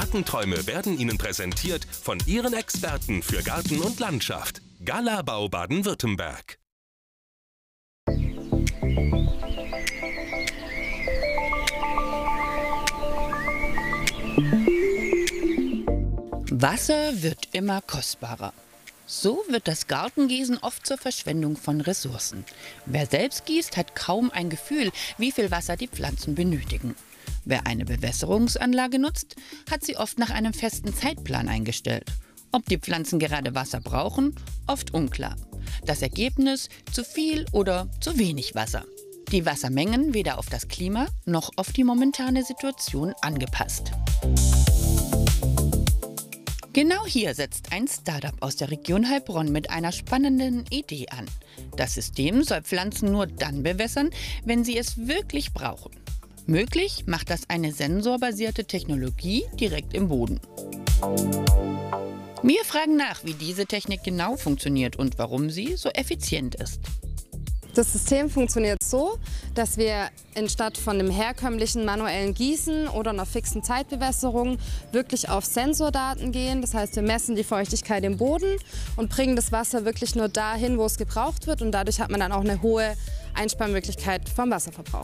Gartenträume werden Ihnen präsentiert von Ihren Experten für Garten und Landschaft. Galabau Baden-Württemberg. Wasser wird immer kostbarer. So wird das Gartengießen oft zur Verschwendung von Ressourcen. Wer selbst gießt, hat kaum ein Gefühl, wie viel Wasser die Pflanzen benötigen. Wer eine Bewässerungsanlage nutzt, hat sie oft nach einem festen Zeitplan eingestellt. Ob die Pflanzen gerade Wasser brauchen, oft unklar. Das Ergebnis: zu viel oder zu wenig Wasser. Die Wassermengen weder auf das Klima noch auf die momentane Situation angepasst. Genau hier setzt ein Startup aus der Region Heilbronn mit einer spannenden Idee an. Das System soll Pflanzen nur dann bewässern, wenn sie es wirklich brauchen. Möglich macht das eine sensorbasierte Technologie direkt im Boden. Wir fragen nach, wie diese Technik genau funktioniert und warum sie so effizient ist. Das System funktioniert so, dass wir anstatt von dem herkömmlichen manuellen Gießen oder einer fixen Zeitbewässerung wirklich auf Sensordaten gehen. Das heißt, wir messen die Feuchtigkeit im Boden und bringen das Wasser wirklich nur dahin, wo es gebraucht wird. Und dadurch hat man dann auch eine hohe Einsparmöglichkeit vom Wasserverbrauch.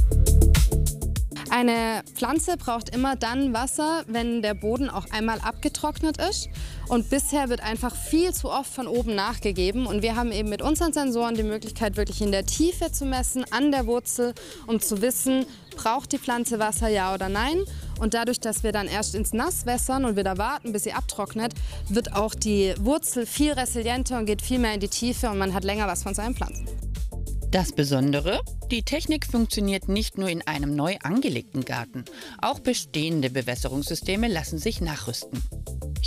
Eine Pflanze braucht immer dann Wasser, wenn der Boden auch einmal abgetrocknet ist. Und bisher wird einfach viel zu oft von oben nachgegeben. Und wir haben eben mit unseren Sensoren die Möglichkeit, wirklich in der Tiefe zu messen, an der Wurzel, um zu wissen, braucht die Pflanze Wasser, ja oder nein. Und dadurch, dass wir dann erst ins Nass wässern und wieder warten, bis sie abtrocknet, wird auch die Wurzel viel resilienter und geht viel mehr in die Tiefe und man hat länger was von seinen Pflanzen. Das Besondere: die Technik funktioniert nicht nur in einem neu angelegten Garten. Auch bestehende Bewässerungssysteme lassen sich nachrüsten.